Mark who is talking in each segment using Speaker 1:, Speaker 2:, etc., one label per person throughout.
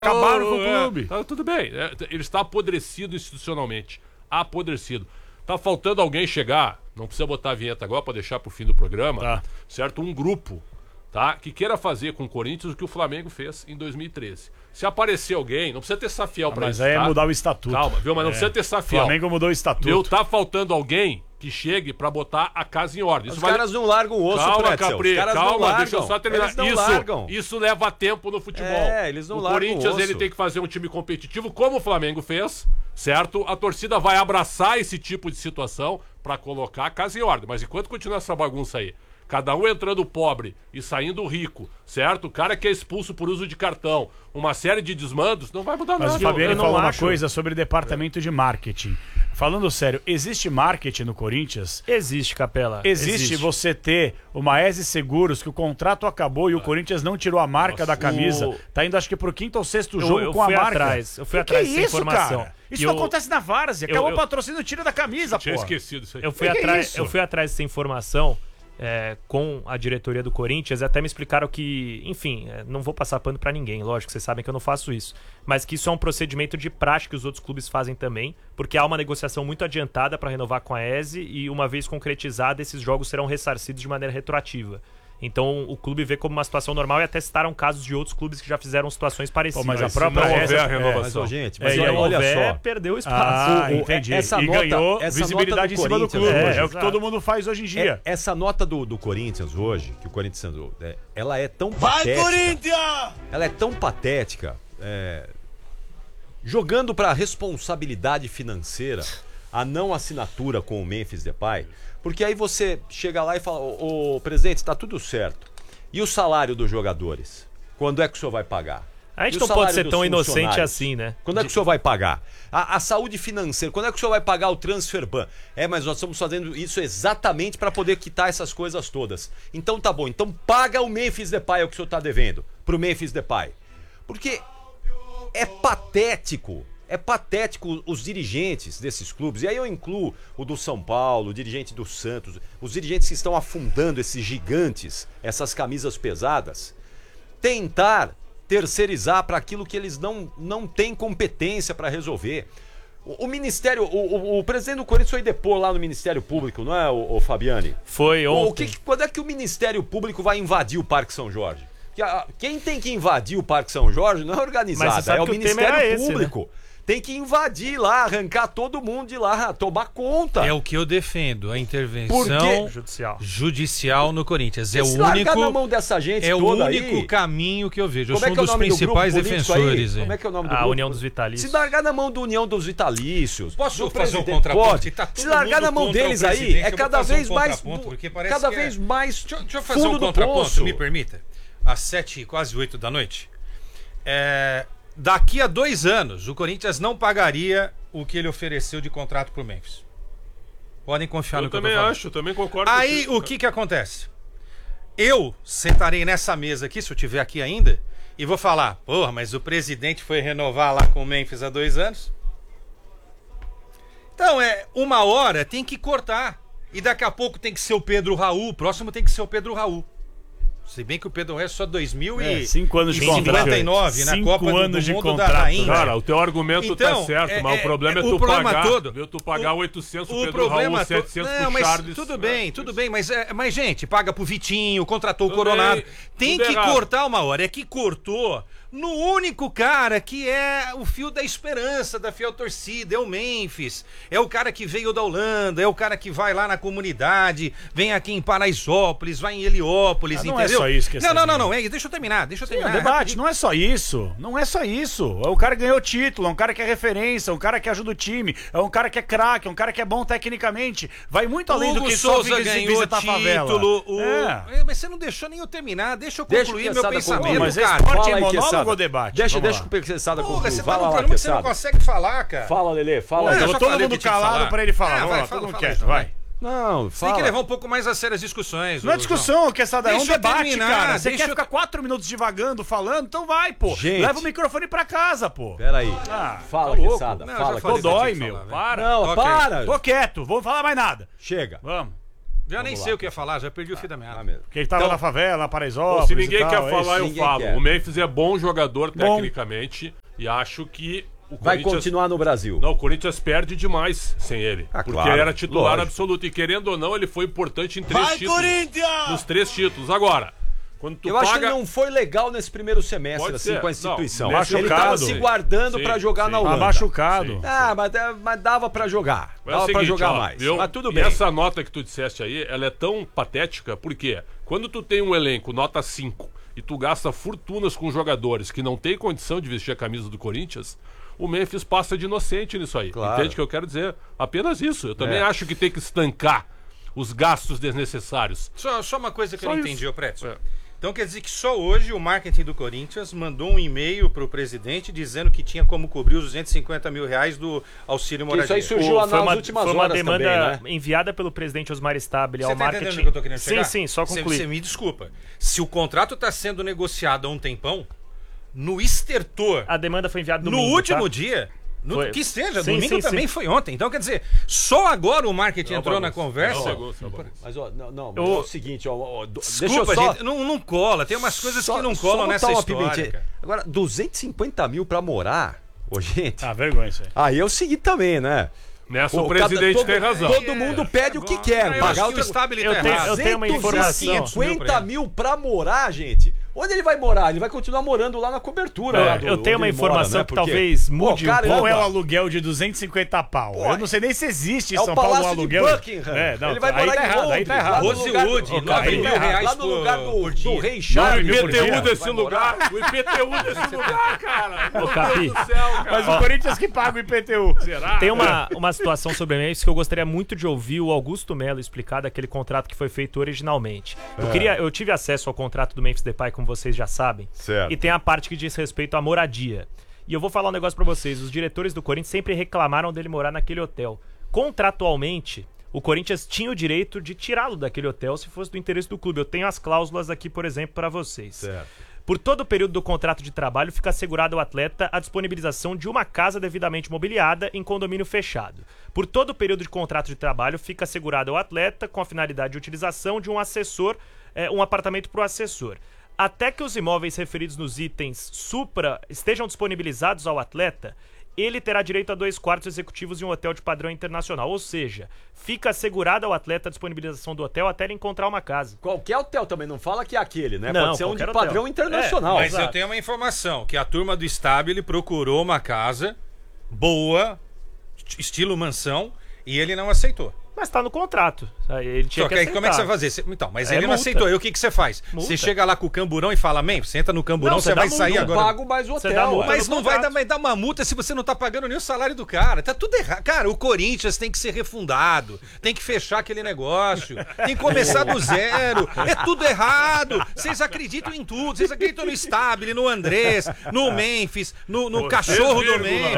Speaker 1: Acabaram com o clube.
Speaker 2: Tá, tudo bem. Ele está apodrecido institucionalmente. Apodrecido. Tá faltando alguém chegar, não precisa botar a vinheta agora para deixar pro fim do programa,
Speaker 1: Tá.
Speaker 2: certo? Um grupo, tá? Que queira fazer com o Corinthians o que o Flamengo fez em 2013. Se aparecer alguém, não precisa ter Safiel pra
Speaker 1: Mas
Speaker 2: isso,
Speaker 1: aí é
Speaker 2: tá?
Speaker 1: mudar o estatuto.
Speaker 2: Calma, viu? Mas não precisa ter
Speaker 1: O
Speaker 2: Safiel.
Speaker 1: Flamengo mudou o estatuto.
Speaker 2: Viu? Tá faltando alguém que chegue pra botar a casa em ordem.
Speaker 3: Os caras não largam o osso,
Speaker 2: Calma,
Speaker 3: Pretzel.
Speaker 2: Capri,
Speaker 3: Os caras não
Speaker 2: calma,
Speaker 3: largam.
Speaker 2: deixa eu só terminar.
Speaker 3: Eles não largam.
Speaker 2: Isso leva tempo no futebol.
Speaker 3: Eles não
Speaker 2: o
Speaker 3: largam
Speaker 2: Corinthians
Speaker 3: o osso.
Speaker 2: ele tem que fazer um time competitivo, como o Flamengo fez, certo? A torcida vai abraçar esse tipo de situação pra colocar a casa em ordem. Mas enquanto continuar essa bagunça aí, cada um entrando pobre e saindo rico, certo? O cara que é expulso por uso de cartão, uma série de desmandos, não vai mudar
Speaker 1: Mas
Speaker 2: nada.
Speaker 1: o Fabiano falou uma
Speaker 4: acho.
Speaker 1: coisa sobre departamento de marketing. Falando sério, existe marketing no Corinthians?
Speaker 4: Existe, Capela.
Speaker 1: Existe você ter uma ESE Seguros que o contrato acabou e o Corinthians não tirou a marca da camisa. Tá indo acho que pro 5º ou 6º jogo
Speaker 4: eu
Speaker 1: com a
Speaker 4: fui
Speaker 1: marca.
Speaker 4: atrás, eu fui
Speaker 1: O que
Speaker 4: atrás
Speaker 1: é
Speaker 4: dessa
Speaker 1: isso,
Speaker 4: informação.
Speaker 1: cara? Isso
Speaker 4: E
Speaker 1: não
Speaker 4: eu-
Speaker 1: acontece na várzea. Acabou o
Speaker 4: eu-
Speaker 1: patrocínio, tira da camisa,
Speaker 2: Tinha
Speaker 1: pô.
Speaker 2: esquecido isso aí.
Speaker 4: Eu fui,
Speaker 1: Que é
Speaker 4: atrás,
Speaker 1: isso?
Speaker 4: eu fui atrás dessa informação com a diretoria do Corinthians e até me explicaram que, enfim, não vou passar pano pra ninguém, lógico, vocês sabem que eu não faço isso, mas que isso é um procedimento de prática que os outros clubes fazem também, porque há uma negociação muito adiantada para renovar com a ESE e uma vez concretizada, esses jogos serão ressarcidos de maneira retroativa. Então o clube vê como uma situação normal e até citaram casos de outros clubes que já fizeram situações parecidas.
Speaker 1: Mas a
Speaker 2: se
Speaker 1: própria
Speaker 2: não houver
Speaker 1: ESE...
Speaker 2: a renovação.
Speaker 3: Mas, ó, gente,
Speaker 4: E
Speaker 3: mas
Speaker 4: se
Speaker 3: olha,
Speaker 4: não
Speaker 3: olha
Speaker 4: houver,
Speaker 3: só.
Speaker 4: perdeu o espaço.
Speaker 1: Entendi.
Speaker 3: Essa
Speaker 1: E
Speaker 3: nota-
Speaker 1: ganhou
Speaker 3: essa
Speaker 1: visibilidade em
Speaker 3: nota do
Speaker 1: cima do clube.
Speaker 3: Corinthians,
Speaker 1: É o que
Speaker 4: exato.
Speaker 1: todo mundo faz hoje em dia.
Speaker 3: Essa nota do Corinthians hoje, que o Corinthians ela é tão patética. Vai, Corinthians! Ela é tão patética, jogando pra responsabilidade financeira a não assinatura com o Memphis Depay, porque aí você chega lá e fala, ô presidente, tá tudo certo. E o salário dos jogadores? Quando é que o senhor vai pagar?
Speaker 4: A gente
Speaker 3: E o
Speaker 4: não pode
Speaker 3: salário
Speaker 4: ser
Speaker 3: dos
Speaker 4: tão inocente
Speaker 3: funcionários?
Speaker 4: assim, né?
Speaker 3: Quando é que o senhor vai pagar? A saúde financeira, quando é que o senhor vai pagar o transfer ban? Mas nós estamos fazendo isso exatamente para poder quitar essas coisas todas. Então tá bom, então paga o Memphis Depay, é o que o senhor tá devendo pro Memphis Depay. Porque é patético os dirigentes desses clubes, e aí eu incluo o do São Paulo, o dirigente do Santos, os dirigentes que estão afundando esses gigantes, essas camisas pesadas, tentar terceirizar para aquilo que eles não têm competência para resolver. O Ministério, o presidente do Corinthians foi depor lá no Ministério Público, não é, o Fabiani?
Speaker 4: Foi ontem.
Speaker 3: Quando é que o Ministério Público vai invadir o Parque São Jorge? Quem tem que invadir o Parque São Jorge não é
Speaker 4: Mas
Speaker 3: organizada,
Speaker 4: você sabe
Speaker 3: é o
Speaker 4: que o tema
Speaker 3: Ministério
Speaker 4: era esse,
Speaker 3: Público. Tem que invadir lá, arrancar todo mundo de lá, tomar conta.
Speaker 5: É o que eu defendo, a
Speaker 3: Por
Speaker 5: intervenção
Speaker 4: Judicial.
Speaker 5: judicial no Corinthians. É o
Speaker 3: Se largar na
Speaker 5: único,
Speaker 3: mão dessa gente
Speaker 5: é o
Speaker 3: toda
Speaker 5: único
Speaker 3: aí,
Speaker 5: caminho que eu vejo. Eu
Speaker 3: como é
Speaker 5: sou
Speaker 3: que
Speaker 5: um
Speaker 3: é o
Speaker 5: dos
Speaker 3: nome do grupo
Speaker 5: principais
Speaker 3: político
Speaker 5: defensores.
Speaker 3: aí? Como é que é o nome do
Speaker 4: A
Speaker 3: grupo?
Speaker 4: União dos Vitalícios.
Speaker 3: Se largar na mão do União dos Vitalícios.
Speaker 5: Posso
Speaker 3: do
Speaker 5: fazer um
Speaker 3: presidente,
Speaker 5: contraponto?
Speaker 3: pode.
Speaker 5: Tá todo
Speaker 3: Se largar
Speaker 5: mundo
Speaker 3: na mão
Speaker 5: contra o
Speaker 3: deles aí,
Speaker 5: presidente,
Speaker 3: é
Speaker 5: eu vou
Speaker 3: cada
Speaker 5: fazer um
Speaker 3: vez mais
Speaker 5: contraponto, porque parece
Speaker 3: cada
Speaker 5: que
Speaker 3: vez mais
Speaker 5: Deixa eu fazer
Speaker 3: fundo
Speaker 5: um
Speaker 3: do
Speaker 5: contraponto,
Speaker 3: poço.
Speaker 5: me permita. Às 7, quase 8 da noite. Daqui a 2 anos, o Corinthians não pagaria o que ele ofereceu de contrato pro Memphis. Podem confiar no que eu tô
Speaker 2: também
Speaker 5: falando.
Speaker 2: acho, também concordo.
Speaker 5: Aí,
Speaker 2: contigo,
Speaker 5: o que acontece? Eu sentarei nessa mesa aqui, se eu estiver aqui ainda, e vou falar, porra, mas o presidente foi renovar lá com o Memphis há 2 anos. Então, uma hora tem que cortar. E daqui a pouco tem que ser o Pedro Raul, o próximo tem que ser o Pedro Raul. Se bem que o Pedro Raul é só
Speaker 1: 5 anos de contrato.
Speaker 5: 59 na
Speaker 1: 5
Speaker 5: Copa
Speaker 1: anos
Speaker 5: do
Speaker 1: de
Speaker 5: Mundo
Speaker 1: contrato.
Speaker 5: da Rainha.
Speaker 2: Cara, o teu argumento tá
Speaker 5: Então,
Speaker 2: certo, mas o problema é
Speaker 5: o
Speaker 2: tu
Speaker 5: problema
Speaker 2: pagar.
Speaker 5: todo-
Speaker 2: Viu, tu pagar 800 pro
Speaker 5: O
Speaker 2: Pedro
Speaker 5: problema
Speaker 2: Raul, 700
Speaker 5: não,
Speaker 2: pro
Speaker 5: mas
Speaker 2: Charles.
Speaker 5: tudo bem, mas gente, paga pro Vitinho, contratou o
Speaker 2: Tudo
Speaker 5: Coronado.
Speaker 2: bem,
Speaker 5: Tem
Speaker 2: tudo
Speaker 5: que
Speaker 2: errado.
Speaker 5: cortar uma hora. É que cortou no único cara que é o fio da esperança da fiel torcida, é o Memphis. É o cara que veio da Holanda, é o cara que vai lá na comunidade, vem aqui em Paraisópolis, vai em Heliópolis,
Speaker 1: Não é
Speaker 5: entendeu?
Speaker 1: só isso que é
Speaker 5: Não, deixa eu terminar.
Speaker 1: É um debate, não é só isso. Não é só isso. É um cara que ganhou título, é um cara que é referência, é um cara que ajuda o time, é um cara que é craque, é um cara que é bom tecnicamente. Vai muito além do
Speaker 5: Hugo
Speaker 1: que só
Speaker 5: Souza ganhou
Speaker 1: visitar a favela.
Speaker 5: título.
Speaker 1: É.
Speaker 5: Mas você não deixou nem eu terminar. Deixa eu
Speaker 3: Deixa
Speaker 5: concluir
Speaker 3: o
Speaker 5: meu
Speaker 3: Quesada
Speaker 5: pensamento,
Speaker 3: concluir.
Speaker 1: Mas é
Speaker 5: cara.
Speaker 1: esporte
Speaker 3: Fala
Speaker 1: em
Speaker 3: aí,
Speaker 1: monólogo
Speaker 3: Quesada.
Speaker 1: ou debate?
Speaker 3: Deixa
Speaker 1: Vamos
Speaker 3: o
Speaker 1: lá.
Speaker 3: Quesada
Speaker 5: Porra,
Speaker 3: concluir.
Speaker 5: você tá
Speaker 3: Fala
Speaker 5: num
Speaker 3: lá,
Speaker 5: programa que você não
Speaker 3: Quesada.
Speaker 5: consegue falar, cara.
Speaker 3: Fala, Lelê, fala.
Speaker 5: Ué,
Speaker 3: aí.
Speaker 5: já
Speaker 1: Tava todo
Speaker 5: falei o
Speaker 1: mundo
Speaker 5: que tinha que
Speaker 1: calado
Speaker 5: falar.
Speaker 1: pra ele falar.
Speaker 5: Ah,
Speaker 1: Vamos
Speaker 5: vai,
Speaker 1: lá,
Speaker 5: fala,
Speaker 1: todo mundo
Speaker 5: fala,
Speaker 1: quieto,
Speaker 5: fala.
Speaker 1: vai.
Speaker 3: Não,
Speaker 5: Você tem que
Speaker 3: fala.
Speaker 5: levar um pouco mais a sério as discussões.
Speaker 1: Não é
Speaker 5: ô,
Speaker 1: discussão, que essa daí é um
Speaker 5: Deixa eu
Speaker 1: debate,
Speaker 5: terminar,
Speaker 1: cara. Você
Speaker 5: deixa
Speaker 1: quer
Speaker 5: eu-
Speaker 1: ficar 4 minutos divagando, falando? Então vai, pô.
Speaker 3: Gente.
Speaker 1: Leva o microfone pra casa, pô.
Speaker 3: Pera aí.
Speaker 1: Ah,
Speaker 3: Fala,
Speaker 1: tá louco.
Speaker 3: Quesada.
Speaker 5: Não,
Speaker 3: Fala,
Speaker 5: já falei.
Speaker 1: Tô dói,
Speaker 5: tinha que
Speaker 1: meu.
Speaker 5: falar,
Speaker 1: Para.
Speaker 3: Não,
Speaker 5: Ok.
Speaker 3: para.
Speaker 1: Tô quieto, vou falar mais nada.
Speaker 3: Chega.
Speaker 1: Vamos.
Speaker 5: Já nem sei o que ia falar, já perdi o fio da meada.
Speaker 1: Porque ele tava
Speaker 3: Então-
Speaker 1: na favela, na
Speaker 2: Pô,
Speaker 1: Paraisópolis.
Speaker 2: se ninguém
Speaker 1: e tal,
Speaker 2: quer
Speaker 1: é
Speaker 2: falar,
Speaker 1: isso.
Speaker 2: eu
Speaker 3: Ninguém
Speaker 2: falo.
Speaker 3: quer.
Speaker 2: O Memphis é bom jogador tecnicamente e acho que o
Speaker 3: Vai
Speaker 2: Corinthians...
Speaker 3: continuar no Brasil.
Speaker 2: Não, o Corinthians perde demais sem ele.
Speaker 3: Ah,
Speaker 2: porque
Speaker 3: claro,
Speaker 2: ele era titular
Speaker 3: lógico.
Speaker 2: absoluto. E querendo ou não, ele foi importante em 3 títulos. Nos 3 títulos. Agora, quando tu
Speaker 3: Eu
Speaker 2: paga...
Speaker 3: acho que ele não foi legal nesse primeiro semestre,
Speaker 2: Pode
Speaker 3: assim,
Speaker 2: ser.
Speaker 3: com a instituição.
Speaker 2: Não,
Speaker 3: Acho que ele
Speaker 1: machucado.
Speaker 3: tava se guardando
Speaker 2: Sim,
Speaker 3: pra jogar
Speaker 2: sim.
Speaker 3: na
Speaker 1: Tá
Speaker 3: Holanda.
Speaker 1: machucado.
Speaker 2: Sim.
Speaker 3: Ah, mas dava pra jogar.
Speaker 2: Mas é o
Speaker 3: Dava pra
Speaker 2: seguinte,
Speaker 3: jogar
Speaker 2: ó,
Speaker 3: mais.
Speaker 2: viu?
Speaker 3: Mas tudo
Speaker 2: E
Speaker 3: bem.
Speaker 2: essa nota que tu disseste aí, ela é tão patética, porque quando tu tem um elenco nota 5 e tu gasta fortunas com jogadores que não têm condição de vestir a camisa do Corinthians, o Memphis passa de inocente nisso aí.
Speaker 3: Claro.
Speaker 2: Entende o que eu quero dizer? Apenas isso. Eu também
Speaker 3: É.
Speaker 2: acho que tem que estancar os gastos desnecessários.
Speaker 5: Só uma coisa que eu
Speaker 2: Só
Speaker 5: não
Speaker 2: isso.
Speaker 5: entendi, ô Prédio.
Speaker 2: É.
Speaker 5: Então quer dizer que só hoje o marketing do Corinthians mandou um e-mail pro presidente dizendo que tinha como cobrir os 250 mil reais do auxílio
Speaker 3: Isso
Speaker 5: moradia.
Speaker 3: aí surgiu lá
Speaker 4: Foi
Speaker 3: nas
Speaker 4: uma,
Speaker 3: últimas
Speaker 4: foi uma
Speaker 3: horas
Speaker 4: demanda
Speaker 3: também, né?
Speaker 4: enviada pelo presidente Osmar Stabile
Speaker 5: Você
Speaker 4: ao
Speaker 5: tá
Speaker 4: marketing.
Speaker 5: entendendo o que eu tô querendo chegar?
Speaker 4: Sim, só concluir.
Speaker 5: Você me desculpa. Se o contrato está sendo negociado há um tempão, no estertor,
Speaker 4: A demanda foi enviada
Speaker 5: no
Speaker 4: domingo,
Speaker 5: último
Speaker 4: tá?
Speaker 5: dia,
Speaker 4: Foi.
Speaker 5: que seja,
Speaker 4: Sim,
Speaker 5: domingo
Speaker 4: sim,
Speaker 5: também
Speaker 4: sim.
Speaker 5: foi ontem. Então quer dizer, só agora o marketing entrou na conversa.
Speaker 3: Mas, ó, não,
Speaker 4: Eu-
Speaker 3: é o seguinte, ó, deixa eu
Speaker 5: Desculpa,
Speaker 3: só...
Speaker 5: gente, não cola. Tem umas coisas
Speaker 3: só-
Speaker 5: que não
Speaker 3: só
Speaker 5: colam
Speaker 3: botar
Speaker 5: nessa
Speaker 3: uma
Speaker 5: história.
Speaker 3: pimentinha.
Speaker 5: Cara.
Speaker 3: Agora, 250 mil pra morar, ô gente,
Speaker 1: Ah, vergonha isso aí.
Speaker 3: aí eu segui também, né?
Speaker 2: Nessa
Speaker 3: Pô,
Speaker 2: o presidente
Speaker 3: todo-
Speaker 2: tem razão.
Speaker 3: Todo mundo pede o que quer,
Speaker 5: Eu
Speaker 3: pagar
Speaker 5: acho
Speaker 3: o
Speaker 5: que o
Speaker 3: teu...
Speaker 5: Stabile
Speaker 4: Eu
Speaker 5: tá
Speaker 4: tenho-
Speaker 5: errado.
Speaker 4: eu tenho uma informação.
Speaker 3: 250 mil pra morar, gente. Onde ele vai morar? Ele vai continuar morando lá na cobertura.
Speaker 4: Eu-
Speaker 3: lá do-
Speaker 4: eu tenho
Speaker 3: onde
Speaker 4: uma
Speaker 3: ele mora,
Speaker 4: informação
Speaker 3: né?
Speaker 4: que
Speaker 3: Porque-
Speaker 4: talvez mude um
Speaker 3: caramba.
Speaker 1: Qual é o aluguel de 250 pau?
Speaker 3: Pô,
Speaker 1: Eu não sei nem se existe em
Speaker 3: É o
Speaker 1: São Paulo um
Speaker 3: Palácio
Speaker 1: aluguel.
Speaker 3: de Buckingham.
Speaker 1: É, não,
Speaker 3: Ele vai
Speaker 1: aí
Speaker 3: morar
Speaker 1: tá
Speaker 3: em
Speaker 1: errado,
Speaker 3: Londres.
Speaker 1: aí tá errado.
Speaker 5: Rosewood,
Speaker 3: Lá no
Speaker 5: 9 mil
Speaker 3: lugar-
Speaker 5: reais
Speaker 3: lá no lugar
Speaker 5: por
Speaker 3: do
Speaker 5: dia.
Speaker 3: rei
Speaker 2: Não, o
Speaker 3: Charles.
Speaker 1: mil por
Speaker 2: IPTU
Speaker 1: dia.
Speaker 2: desse
Speaker 3: Vai
Speaker 2: lugar. O IPTU desse lugar, cara. Meu
Speaker 4: Capi.
Speaker 2: Deus do céu, cara.
Speaker 1: Mas o Corinthians que paga o IPTU.
Speaker 2: Será?
Speaker 4: Tem uma situação sobre o Memphis que eu gostaria muito de ouvir o Augusto Melo explicar daquele contrato que foi feito originalmente. Eu tive acesso ao contrato do Memphis Depay, como vocês já sabem.
Speaker 3: Certo.
Speaker 4: E tem a parte que diz respeito à moradia. E eu vou falar um negócio pra vocês. Os diretores do Corinthians sempre reclamaram dele morar naquele hotel. Contratualmente, o Corinthians tinha o direito de tirá-lo daquele hotel se fosse do interesse do clube. Eu tenho as cláusulas aqui, por exemplo, para vocês.
Speaker 3: Certo.
Speaker 4: Por todo o período do contrato de trabalho, fica assegurado ao atleta a disponibilização de uma casa devidamente mobiliada em condomínio fechado. Por todo o período de contrato de trabalho, fica assegurado ao atleta, com a finalidade de utilização de um assessor, um apartamento para o assessor. Até que os imóveis referidos nos itens supra estejam disponibilizados ao atleta, ele terá direito a 2 quartos executivos em um hotel de padrão internacional. Ou seja, fica assegurada ao atleta a disponibilização do hotel até ele encontrar uma casa.
Speaker 3: Qualquer hotel também, não fala que é aquele, né?
Speaker 4: Não,
Speaker 3: Pode ser um de
Speaker 4: qualquer
Speaker 3: padrão
Speaker 4: hotel.
Speaker 3: internacional.
Speaker 5: Mas eu
Speaker 4: Exato.
Speaker 5: tenho uma informação, que a turma do Stabile procurou uma casa boa, estilo mansão, e ele não aceitou.
Speaker 4: Mas tá no contrato. Ele tinha
Speaker 5: Só
Speaker 4: que
Speaker 5: que aí,
Speaker 4: aceitar.
Speaker 5: como é que você vai fazer? Então, mas
Speaker 4: É
Speaker 5: ele não
Speaker 4: multa.
Speaker 5: aceitou. Aí o que você faz?
Speaker 4: Multa.
Speaker 5: Você chega lá com o camburão e fala, man, você entra no camburão,
Speaker 4: Não,
Speaker 5: você
Speaker 4: você
Speaker 5: vai
Speaker 4: dá
Speaker 5: sair
Speaker 4: multa.
Speaker 3: Eu
Speaker 5: agora.
Speaker 3: pago mais o
Speaker 4: Você
Speaker 3: hotel.
Speaker 4: dá multa.
Speaker 5: Mas
Speaker 4: no
Speaker 5: não vai
Speaker 4: contrato.
Speaker 5: dar uma multa se você não tá pagando nem o salário do cara. Tá tudo errado. Cara, o Corinthians tem que ser refundado. Tem que fechar aquele negócio. Tem que começar do zero. É tudo errado. Vocês acreditam em tudo. Vocês acreditam no Stabile, no Andrés, no Memphis, no cachorro do Memphis.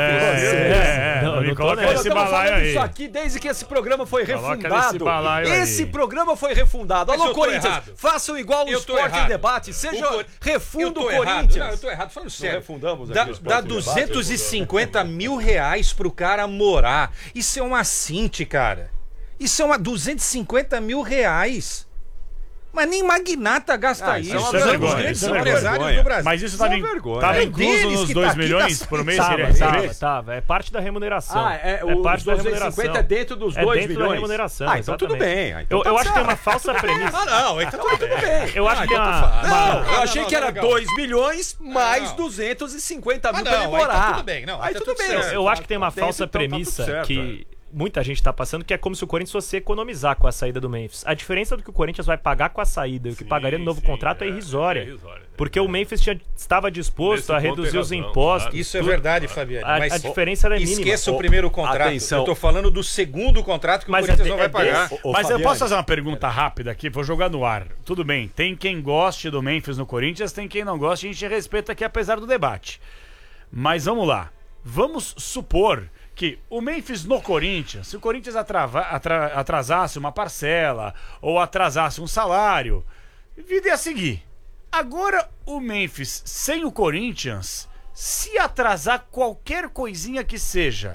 Speaker 4: Não,
Speaker 1: me
Speaker 4: não tô
Speaker 1: coloca
Speaker 4: nessa.
Speaker 1: nesse
Speaker 3: Nós estamos
Speaker 1: balaio
Speaker 3: falando
Speaker 1: aí.
Speaker 3: isso aqui desde que esse programa foi
Speaker 1: Coloca nesse
Speaker 3: refundado.
Speaker 1: balaio
Speaker 3: Esse
Speaker 1: aí.
Speaker 3: programa foi refundado.
Speaker 5: Mas
Speaker 3: Alô,
Speaker 5: eu tô
Speaker 3: Corinthians,
Speaker 5: errado.
Speaker 3: façam igual o
Speaker 5: Eu tô
Speaker 3: Esporte em
Speaker 5: errado.
Speaker 3: Debate. Seja
Speaker 5: Eu
Speaker 3: refundo o
Speaker 5: tô errado.
Speaker 3: Corinthians.
Speaker 5: Não, eu tô errado. Falando sério.
Speaker 3: refundamos aqui
Speaker 5: Dá,
Speaker 3: o Esporte
Speaker 5: dá
Speaker 3: em Debate?
Speaker 5: 250 mil reais pro cara morar. Isso é uma cinte, cara. Isso é uma 250 mil reais. Mas nem magnata gasta isso.
Speaker 3: isso é uma
Speaker 5: São os
Speaker 1: vergonha,
Speaker 5: grandes
Speaker 1: isso é uma
Speaker 5: empresários
Speaker 3: vergonha.
Speaker 5: do Brasil.
Speaker 1: Mas isso
Speaker 3: Isso é
Speaker 1: tava,
Speaker 3: uma vergonha.
Speaker 1: tava
Speaker 5: É
Speaker 1: incluso
Speaker 5: deles
Speaker 1: nos
Speaker 5: que
Speaker 1: 2
Speaker 5: tá aqui,
Speaker 1: milhões
Speaker 5: tá-
Speaker 1: por mês?
Speaker 4: Tava,
Speaker 1: Seria receber?
Speaker 4: tava. É parte da remuneração.
Speaker 3: Os
Speaker 4: parte da
Speaker 3: 250 é dentro dos 2
Speaker 4: dentro
Speaker 3: milhões?
Speaker 4: da remuneração.
Speaker 3: Ah, então tudo
Speaker 4: exatamente.
Speaker 3: bem. Então
Speaker 4: eu
Speaker 3: tá
Speaker 4: acho que tem
Speaker 3: certo.
Speaker 4: uma falsa premissa.
Speaker 5: Ah, não, então tudo bem.
Speaker 4: Eu acho que tem uma.
Speaker 3: Não, eu
Speaker 5: não,
Speaker 3: achei
Speaker 5: não,
Speaker 3: que era
Speaker 5: legal.
Speaker 3: 2 milhões mais
Speaker 5: Não.
Speaker 3: 250 mil
Speaker 5: Ah,
Speaker 3: pra ele
Speaker 5: não, aí tá
Speaker 3: morar.
Speaker 5: tudo bem, não,
Speaker 3: Aí
Speaker 5: aí tá
Speaker 3: tudo
Speaker 5: tudo
Speaker 3: bem.
Speaker 5: certo.
Speaker 4: Eu acho que tem uma
Speaker 3: Dentro,
Speaker 4: falsa
Speaker 3: então tá tudo
Speaker 4: premissa
Speaker 3: certo,
Speaker 4: que muita gente tá passando, que é como se o Corinthians fosse economizar com a saída do Memphis. A diferença do que o Corinthians vai pagar com a saída e o que pagaria no novo contrato é irrisória. Porque o Memphis estava disposto
Speaker 2: Nesse
Speaker 4: a
Speaker 2: ponto
Speaker 4: reduzir
Speaker 2: tem
Speaker 4: os
Speaker 2: razão,
Speaker 4: impostos.
Speaker 2: claro.
Speaker 5: Isso é
Speaker 4: tudo.
Speaker 5: verdade, Fabiano.
Speaker 4: A
Speaker 5: Mas
Speaker 4: diferença era mínima.
Speaker 5: esqueça o primeiro contrato.
Speaker 3: atenção.
Speaker 5: Eu tô falando do segundo contrato que
Speaker 4: Mas
Speaker 5: o Corinthians
Speaker 4: é
Speaker 5: não vai
Speaker 4: de-
Speaker 5: pagar.
Speaker 3: Ô,
Speaker 1: Mas eu
Speaker 3: Fabiane.
Speaker 1: posso fazer uma pergunta rápida aqui? Vou jogar no ar. Tudo bem, tem quem goste do Memphis no Corinthians, tem quem não goste, a gente respeita aqui apesar do debate. Mas vamos lá. Vamos supor que o Memphis no Corinthians, se o Corinthians atrasasse uma parcela ou atrasasse um salário, vida ia seguir. Agora o Memphis sem o Corinthians, se atrasar qualquer coisinha que seja,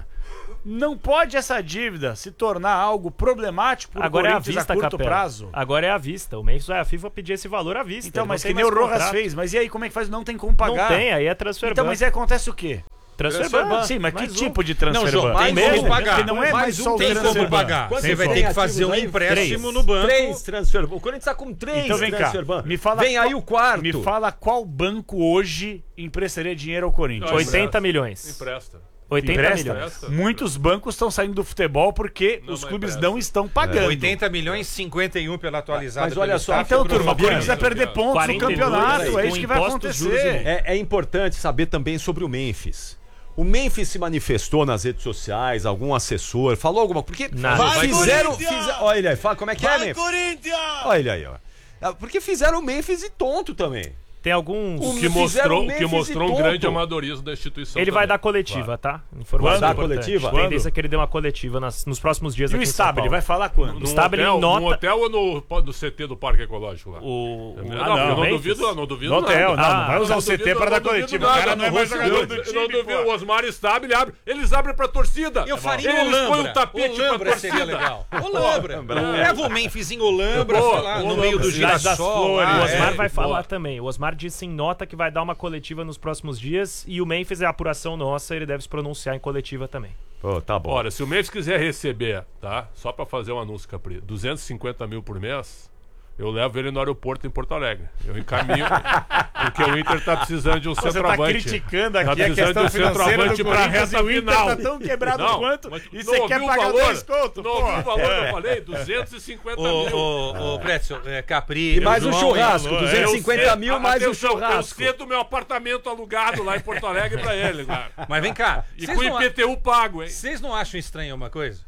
Speaker 1: Não pode essa dívida se tornar algo problemático pro
Speaker 4: Agora é à
Speaker 1: Corinthians
Speaker 4: vista,
Speaker 1: a curto
Speaker 4: Capela.
Speaker 1: prazo?
Speaker 4: Agora é à vista. O Memphis vai à FIFA pedir esse valor à vista.
Speaker 1: Então,
Speaker 4: Ele
Speaker 1: mas
Speaker 4: não tem
Speaker 1: que nem o
Speaker 4: mais
Speaker 1: Rojas
Speaker 4: contrato.
Speaker 1: fez. Mas e aí, como é que faz? Não tem como pagar.
Speaker 4: Não tem, aí é transfer
Speaker 1: Então,
Speaker 4: ban.
Speaker 1: mas aí acontece o quê?
Speaker 4: Transfer
Speaker 3: Transfer
Speaker 4: ban.
Speaker 3: ban.
Speaker 1: Sim, mas que
Speaker 4: Mais
Speaker 1: tipo de
Speaker 5: Não,
Speaker 1: transfer
Speaker 5: João,
Speaker 1: ban?
Speaker 5: tem
Speaker 4: mesmo,
Speaker 5: como pagar.
Speaker 1: Porque não é mais só o
Speaker 5: Tem
Speaker 1: transfer
Speaker 5: como
Speaker 1: ban.
Speaker 5: pagar.
Speaker 3: Quantos
Speaker 5: Você vai
Speaker 3: tem
Speaker 5: ter que
Speaker 3: ativos
Speaker 5: fazer um
Speaker 3: aí?
Speaker 5: empréstimo
Speaker 4: 3.
Speaker 5: no banco.
Speaker 3: 3 transfer. O Corinthians tá com 3
Speaker 1: Então vem cá,
Speaker 3: transfer ban.
Speaker 1: me fala
Speaker 3: Vem aí
Speaker 1: qual-
Speaker 3: o quarto.
Speaker 1: Me fala qual banco hoje emprestaria dinheiro ao Corinthians?
Speaker 4: 80 milhões.
Speaker 2: Empresta.
Speaker 4: 80
Speaker 1: Empresta?
Speaker 4: milhões.
Speaker 1: Muitos bancos estão saindo do futebol porque
Speaker 2: Não,
Speaker 1: os
Speaker 2: mas
Speaker 1: clubes
Speaker 2: empresta.
Speaker 1: não estão pagando.
Speaker 5: 80 milhões, 51 pela atualizada.
Speaker 3: Mas olha
Speaker 5: pelo
Speaker 3: só,
Speaker 5: staff,
Speaker 1: Então,
Speaker 5: pro
Speaker 1: turma, o
Speaker 5: Fabiano.
Speaker 1: Corinthians vai perder pontos no
Speaker 4: 42,
Speaker 1: campeonato. É
Speaker 4: com
Speaker 1: isso que vai
Speaker 4: impostos, juros e
Speaker 1: acontecer.
Speaker 3: É importante saber também sobre o Memphis. O Memphis se manifestou nas redes sociais, algum assessor, falou alguma coisa. Porque
Speaker 4: Nada.
Speaker 3: fizeram. Olha ele aí, fala como é que é, Memphis.
Speaker 6: Corinthians!
Speaker 3: Olha ele aí, ó. Porque fizeram o Memphis de tonto também.
Speaker 4: Tem alguns.
Speaker 3: O
Speaker 2: O que
Speaker 3: fizeram
Speaker 2: mostrou,
Speaker 3: o
Speaker 2: o que
Speaker 3: Memphis
Speaker 2: mostrou
Speaker 3: e
Speaker 2: um
Speaker 3: tonto.
Speaker 2: grande amadorismo da instituição.
Speaker 4: Ele vai
Speaker 2: também.
Speaker 4: dar coletiva, tá? Informação
Speaker 3: Vai dar
Speaker 4: importante.
Speaker 3: coletiva?
Speaker 4: A tendência é que ele dê uma coletiva nos próxos dias
Speaker 1: E o
Speaker 4: aqui em São
Speaker 1: Stabile,
Speaker 4: Paulo.
Speaker 1: vai falar quando?
Speaker 2: Num
Speaker 4: Stabile
Speaker 2: hotel,
Speaker 4: nota-
Speaker 2: num hotel ou no CT do Parque Ecológico lá?
Speaker 4: O...
Speaker 2: Não,
Speaker 1: não,
Speaker 2: eu não
Speaker 4: Memphis?
Speaker 2: duvido, não duvido
Speaker 1: No hotel,
Speaker 2: nada.
Speaker 1: não vai usar o CT para dar coletiva. O cara não é mais jogador do
Speaker 2: Eu
Speaker 1: time,
Speaker 2: não duvido,
Speaker 1: pô.
Speaker 2: o Osmar Stabile abre, eles abrem pra torcida.
Speaker 5: Eu faria
Speaker 2: Eles põem
Speaker 5: Olambra.
Speaker 2: um tapete pra
Speaker 5: Olambra
Speaker 2: torcida.
Speaker 5: seria legal. Olambra. Leva o Memphis em Olambra,
Speaker 2: Boa,
Speaker 5: sei lá, no
Speaker 2: Olambra.
Speaker 5: meio do
Speaker 1: Cidade das
Speaker 5: girassol.
Speaker 1: Flores.
Speaker 5: lá,
Speaker 4: O Osmar
Speaker 5: é.
Speaker 4: vai falar
Speaker 2: boa.
Speaker 4: também. O Osmar disse em nota que vai dar uma coletiva nos próximos dias e o Memphis é a apuração nossa, ele deve se pronunciar em coletiva também.
Speaker 3: Pô, tá bom.
Speaker 2: Ora, se o Memphis quiser receber, tá? Só pra fazer um anúncio, Capri, 250 mil por mês, eu levo ele no aeroporto em Porto Alegre. Eu encaminho, porque o Inter tá precisando de um
Speaker 1: Você tá
Speaker 2: centroavante.
Speaker 1: criticando
Speaker 2: Tá
Speaker 1: aqui a
Speaker 2: precisando
Speaker 1: questão
Speaker 2: de um
Speaker 1: financeira do
Speaker 2: centroavante pra
Speaker 1: Corinthians e
Speaker 2: reta
Speaker 1: o Inter
Speaker 2: final.
Speaker 1: tá tão quebrado
Speaker 2: Não,
Speaker 1: quanto
Speaker 2: mas
Speaker 1: e
Speaker 2: não
Speaker 1: você quer
Speaker 2: ouviu o
Speaker 1: pagar
Speaker 2: valor?
Speaker 1: 10 conto,
Speaker 2: Não
Speaker 1: pô.
Speaker 2: ouviu o valor, eu falei? 250 mil.
Speaker 5: Ô, Pretzel, Capri.
Speaker 3: E mais um
Speaker 5: João,
Speaker 3: churrasco,
Speaker 1: alô,
Speaker 3: 250 mil mais um
Speaker 2: Atenção,
Speaker 3: churrasco.
Speaker 2: Eu cedo meu apartamento alugado lá em Porto Alegre pra ele, cara.
Speaker 5: Mas vem cá.
Speaker 2: E
Speaker 5: vocês
Speaker 2: com
Speaker 5: não-
Speaker 2: IPTU pago, hein?
Speaker 5: Vocês não acham estranho uma coisa?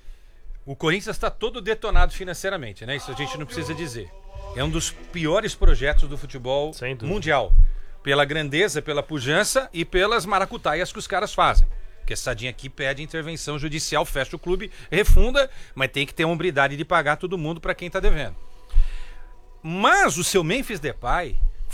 Speaker 5: O Corinthians está todo detonado financeiramente, né? Isso a gente não precisa dizer. É um dos piores projetos do futebol
Speaker 4: Sem dúvida.
Speaker 5: mundial. Pela grandeza, pela pujança e pelas maracutaias que os caras fazem. Porque essa sadinha aqui pede intervenção judicial, fecha o clube, refunda, mas tem que ter a hombridade de pagar todo mundo para quem tá devendo. Mas o seu Memphis Depay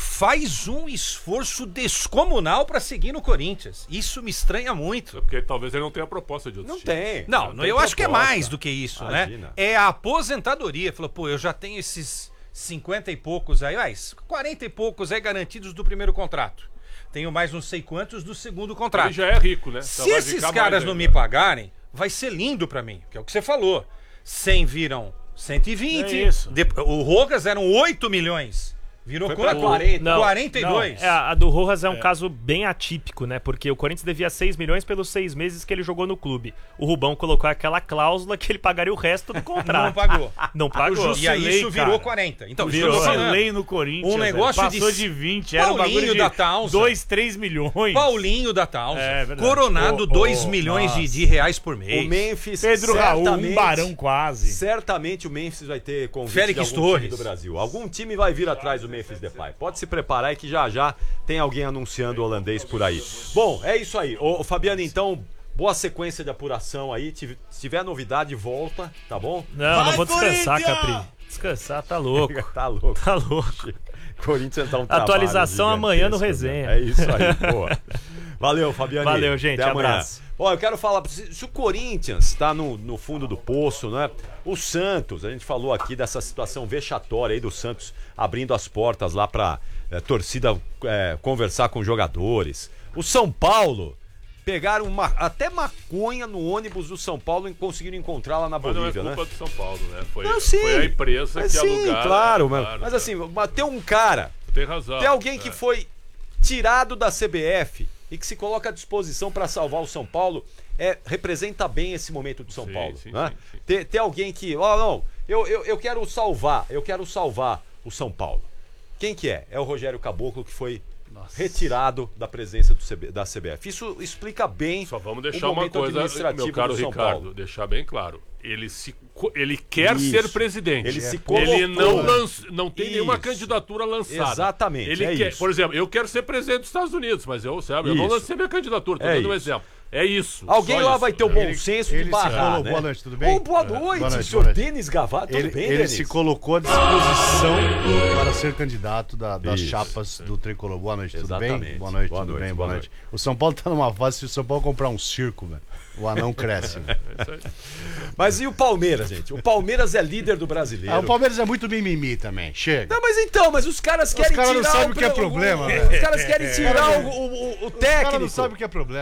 Speaker 5: faz um esforço descomunal para seguir no Corinthians. Isso me estranha muito.
Speaker 2: Porque talvez ele não tenha proposta de outros
Speaker 3: Não
Speaker 2: times.
Speaker 3: tem.
Speaker 5: Não,
Speaker 3: tem
Speaker 5: eu acho que é
Speaker 3: proposta.
Speaker 5: mais do que isso,
Speaker 3: Imagina.
Speaker 5: né? É a aposentadoria. Falou, pô, eu já tenho esses 50 e poucos aí, 40 e poucos aí garantidos do primeiro contrato. Tenho mais não sei quantos do segundo contrato.
Speaker 2: Ele já é rico, né?
Speaker 5: Se
Speaker 2: Então vai
Speaker 5: esses
Speaker 2: ficar
Speaker 5: caras
Speaker 2: mais
Speaker 5: não
Speaker 2: ainda.
Speaker 5: me pagarem, vai ser lindo pra mim, que é o que você falou. 100 viram 120.
Speaker 1: É isso.
Speaker 5: O Rogas eram 8 milhões. Virou
Speaker 3: Foi pra
Speaker 5: quanto?
Speaker 3: 40.
Speaker 4: Não,
Speaker 5: 42.
Speaker 4: a do Rojas é um caso bem atípico, né? Porque o Corinthians devia 6 milhões pelos 6 meses que ele jogou no clube. O Rubão colocou aquela cláusula que ele pagaria o resto do contrato.
Speaker 5: Não pagou.
Speaker 4: Não pagou.
Speaker 5: E aí
Speaker 1: Jusilei,
Speaker 5: isso virou
Speaker 1: cara.
Speaker 5: 40. Então, isso
Speaker 1: Virou
Speaker 5: eu tô falando.
Speaker 1: lei no Corinthians.
Speaker 5: Um negócio
Speaker 1: velho. Passou
Speaker 5: de-
Speaker 1: de 20, era um
Speaker 5: Paulinho
Speaker 1: bagulho
Speaker 5: da
Speaker 1: de
Speaker 5: Townsend.
Speaker 1: 2, 3 milhões.
Speaker 5: Paulinho da Townsend.
Speaker 1: É, verdade.
Speaker 5: Coronado 2 milhões de reais por
Speaker 3: O
Speaker 5: mês.
Speaker 3: Memphis,
Speaker 1: Pedro Raul, um
Speaker 3: certamente-
Speaker 1: barão quase.
Speaker 3: Certamente o Memphis vai ter convite
Speaker 5: Félix
Speaker 3: de algum
Speaker 5: Torres.
Speaker 3: time do Brasil. Algum time vai vir atrás do Memphis Depay. Pode se preparar aí que já tem alguém anunciando o holandês por aí. Bom, é isso aí. Ô, Fabiano, então, boa sequência de apuração aí. Se tiver novidade, volta, tá bom?
Speaker 4: Não vou descansar,
Speaker 6: Corinthians!
Speaker 4: Capri. Descansar, tá louco.
Speaker 3: Tá louco.
Speaker 4: Tá louco.
Speaker 3: Corinthians tá um trabalho
Speaker 4: Atualização amanhã no
Speaker 3: gigantesco,
Speaker 4: Resenha.
Speaker 3: né? É isso aí, boa. Valeu, Fabiano.
Speaker 4: Valeu, gente,
Speaker 3: Até amanhã.
Speaker 4: abraço.
Speaker 3: Ó, eu quero falar, se o Corinthians está no fundo do poço, né? O Santos, a gente falou aqui dessa situação vexatória aí do Santos abrindo as portas lá pra torcida conversar com jogadores. O São Paulo pegaram até maconha no ônibus do São Paulo e conseguiram encontrar lá na
Speaker 2: Mas não é
Speaker 3: Bolívia,
Speaker 2: culpa
Speaker 3: né?
Speaker 2: do São Paulo, né? Foi,
Speaker 3: Não, sim.
Speaker 2: foi a empresa
Speaker 3: Mas
Speaker 2: que
Speaker 3: sim,
Speaker 2: alugaram.
Speaker 3: claro,
Speaker 2: né?
Speaker 3: mas
Speaker 2: Claro,
Speaker 3: assim, tem um cara,
Speaker 2: tem razão.
Speaker 3: tem alguém que foi tirado da CBF e que se coloca à disposição para salvar o São Paulo, representa bem esse momento do São
Speaker 2: Sim,
Speaker 3: Paulo.
Speaker 2: sim,
Speaker 3: Né?
Speaker 2: sim, sim.
Speaker 3: Tem alguém que, não, eu quero salvar o São Paulo. Quem que é? É o Rogério Caboclo, que foi retirado da presença da CBF. Isso explica bem
Speaker 2: Só vamos
Speaker 3: o
Speaker 2: deixar uma
Speaker 3: momento
Speaker 2: coisa,
Speaker 3: administrativo
Speaker 2: meu caro
Speaker 3: do São
Speaker 2: Ricardo,
Speaker 3: Paulo.
Speaker 2: deixar bem claro. Ele quer
Speaker 3: Isso.
Speaker 2: ser presidente.
Speaker 3: Ele se
Speaker 2: Ele
Speaker 3: colocou.
Speaker 2: não tem nenhuma
Speaker 3: Isso.
Speaker 2: candidatura lançada.
Speaker 3: Exatamente,
Speaker 2: Ele
Speaker 3: é
Speaker 2: quer,
Speaker 3: isso.
Speaker 2: por exemplo, eu quero ser presidente dos Estados Unidos, mas eu não
Speaker 3: Isso.
Speaker 2: lancei minha candidatura, tô
Speaker 3: É
Speaker 2: dando um
Speaker 3: isso.
Speaker 2: exemplo. É isso.
Speaker 3: Alguém
Speaker 2: só
Speaker 3: lá
Speaker 2: isso.
Speaker 3: vai ter o bom senso de
Speaker 6: ele se
Speaker 3: barrar,
Speaker 6: colocou-
Speaker 3: né?
Speaker 6: boa noite, tudo bem?
Speaker 3: Boa noite,
Speaker 6: boa noite,
Speaker 3: senhor
Speaker 6: boa noite.
Speaker 3: Denis Gavato. Tudo bem,
Speaker 6: Ele
Speaker 3: Denis?
Speaker 6: se colocou à disposição para ser candidato das
Speaker 3: Isso.
Speaker 6: chapas do Tricolor. Boa noite, tudo
Speaker 3: Exatamente.
Speaker 6: bem? Boa noite,
Speaker 3: Boa
Speaker 6: tudo
Speaker 3: noite,
Speaker 6: bem?
Speaker 3: boa
Speaker 6: Boa noite. O São Paulo tá numa fase, se o São Paulo comprar um circo, velho. O anão cresce. velho.
Speaker 3: Mas e o Palmeiras, gente? O Palmeiras é líder do brasileiro.
Speaker 6: O Palmeiras é muito mimimi também. Chega.
Speaker 3: Não, mas os caras querem
Speaker 6: caras não
Speaker 3: tirar
Speaker 6: sabem o que é problema,
Speaker 3: Os
Speaker 6: velho.
Speaker 3: caras querem tirar o
Speaker 6: Os caras não
Speaker 3: técnico.
Speaker 6: sabem o que é problema.